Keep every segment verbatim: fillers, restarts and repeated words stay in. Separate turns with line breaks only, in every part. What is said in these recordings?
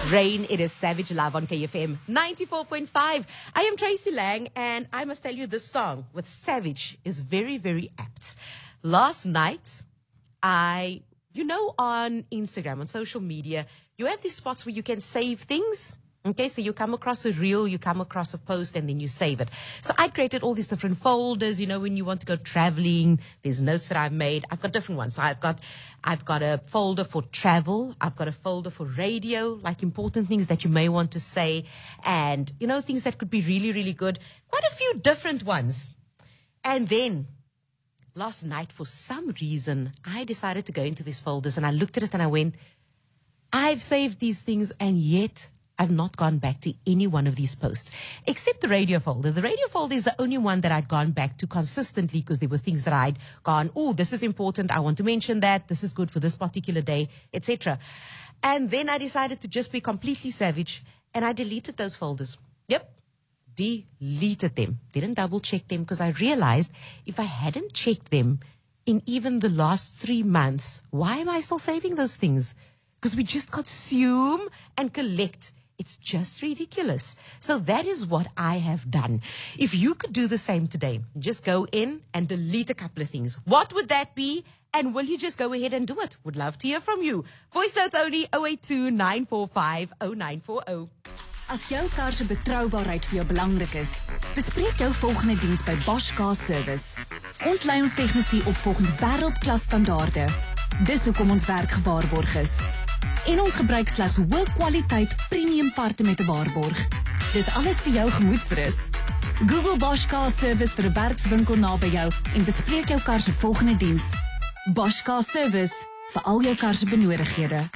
Rain, it is Savage Love on K F M ninety-four point five. I am Tracy Lang, and I must tell you this song with Savage is very, very apt. Last night, I, you know, on Instagram, on social media, you have these spots where you can save things. Okay, so you come across a reel, you come across a post, and then you save it. So I created all these different folders. You know, when you want to go traveling, there's notes that I've made. I've got different ones. So I've got, I've got a folder for travel. I've got a folder for radio, like important things that you may want to say, and you know, things that could be really, really good. Quite a few different ones. And then last night, for some reason, I decided to go into these folders, and I looked at it and I went, I've saved these things, and yet I've not gone back to any one of these posts, except the radio folder. The radio folder is the only one that I'd gone back to consistently because there were things that I'd gone, oh, this is important, I want to mention that, this is good for this particular day, et cetera. And then I decided to just be completely savage, and I deleted those folders. Yep, deleted them. Didn't double check them because I realized if I hadn't checked them in even the last three months, why am I still saving those things? Because we just consume and collect. It's just ridiculous. So that is what I have done. If you could do the same today, just go in and delete a couple of things. What would that be? And will you just go ahead and do it? Would love to hear from you. Voice notes only zero eight two, nine four five, zero nine four zero.
As jou kar se betroubaarheid vir jou belangrik is, bespreek jou volgende diens by Bosch Car Service. Ons lei ons tegnisie op volgens wêreldklas standaarde. Dis hoekom ons werk gewaarborg is. En ons gebruik slegs hoë kwaliteit premium parte met 'n waarborg. Dis alles vir jou gemoedsrus. Google Bosch Car Service vir 'n werkswinkel naby jou en bespreek jou kar se volgende diens. Bosch Car Service vir al jou kar se benodighede.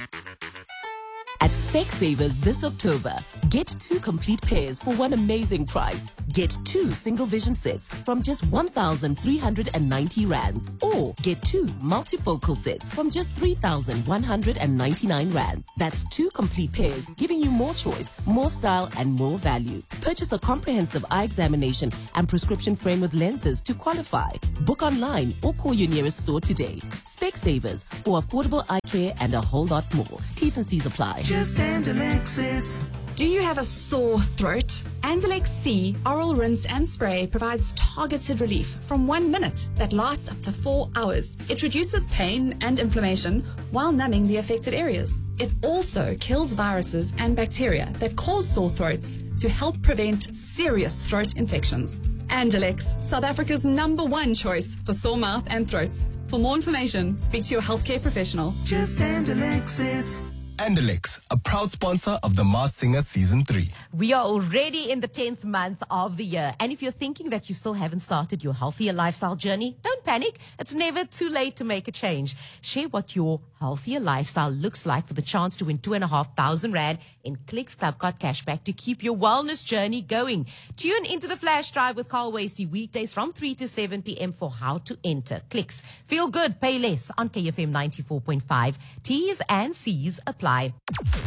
At Specsavers this October, get two complete pairs for one amazing price. Get two single vision sets from just one thousand three hundred ninety rands, or get two multifocal sets from just three thousand one hundred ninety-nine rand. That's two complete pairs, giving you more choice, more style, and more value. Purchase a comprehensive eye examination and prescription frame with lenses to qualify. Book online or call your nearest store today. Specsavers, for affordable eye care and a whole lot more. T's and C's apply.
Just Andalex it.
Do you have a sore throat? Andalex C Oral Rinse and Spray provides targeted relief from one minute that lasts up to four hours. It reduces pain and inflammation while numbing the affected areas. It also kills viruses and bacteria that cause sore throats to help prevent serious throat infections. Andalex, South Africa's number one choice for sore mouth and throats. For more information, speak to your healthcare professional.
Just Andalex it.
Andalex, a proud sponsor of The Masked Singer Season three.
We are already in the tenth month of the year. And if you're thinking that you still haven't started your healthier lifestyle journey, don't panic. It's never too late to make a change. Share what your healthier lifestyle looks like for the chance to win two and a half thousand rand in Clicks Club Card cashback to keep your wellness journey going. Tune into the Flash Drive with Carl Wasty weekdays from three to seven p.m. for how to enter. Clicks. Feel good, pay less on K F M ninety-four point five. T's and C's apply.